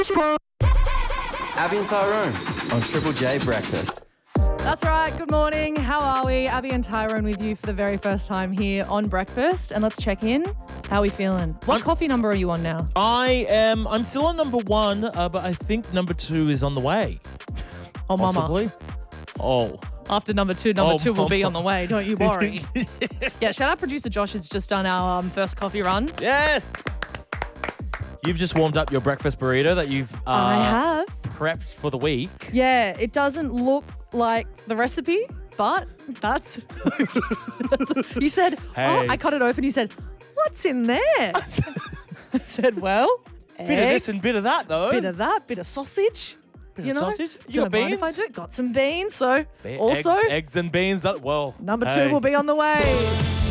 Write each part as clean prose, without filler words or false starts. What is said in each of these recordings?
Abby and Tyrone on Triple J Breakfast. That's right. Good morning. How are we? Abby and Tyrone with you for the very first time here on Breakfast. And let's check in. How are we feeling? What coffee number are you on now? I'm still on number 1, but I think number 2 is on the way. Oh, Possibly. mama. Oh. After number two will be on the way. Don't you worry. Yeah, shout out producer Josh has just done our first coffee run. Yes. You've just warmed up your breakfast burrito that you've I have. prepped for the week. Yeah, it doesn't look like the recipe, but that's... You said, Hey. I cut it open. You said, what's in there? I said, well, Bit of this and bit of that, though. bit of that, bit of sausage. Bit You of know, sausage. You don't got mind if I beans? do. Got some beans. So also, Eggs and beans. number 2 will be on the way.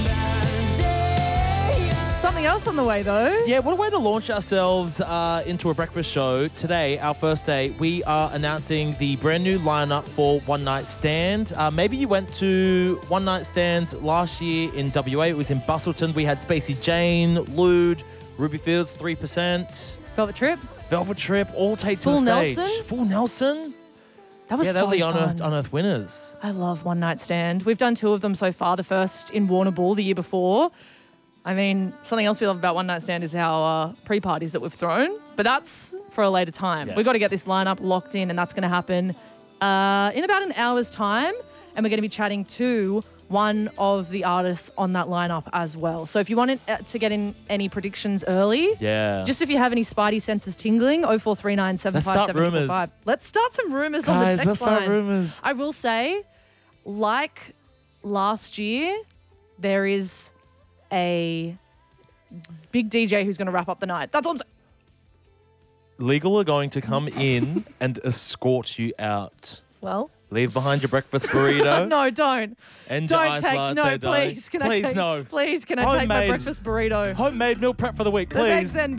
Something else on the way, though. Yeah, what a way to launch ourselves into a breakfast show. Today, our first day, we are announcing the brand new lineup for One Night Stand. Maybe you went to One Night Stand last year in WA. It was in Bustleton. We had Spacey Jane, Lude, Ruby Fields, 3%, Velvet Trip. Velvet Trip, all take to Full the stage. Nelson? Full Nelson? That was Yeah, they so were the fun. unearthed winners. I love One Night Stand. We've done 2 of them so far. The first in Warrnambool the year before. I mean, something else we love about One Night Stand is our pre-parties that we've thrown. But that's for a later time. Yes. We've got to get this lineup locked in, and that's going to happen in about an hour's time. And we're going to be chatting to one of the artists on that lineup as well. So if you wanted to get in any predictions early, Yeah. just if you have any spidey senses tingling, 0439 757 rumours. 555. Let's start some rumours on the Guys, text let's start line. rumours. I will say, like last year, there is a big DJ who's going to wrap up the night. That's all I'm saying. Legal are going to come in and escort you out. Well, Leave behind your breakfast burrito. no, don't. And Don't ice take, latte, no, don't. please. Can I take, no. please, can I take my Homemade. breakfast burrito? Homemade meal prep for the week, There's please. eggs and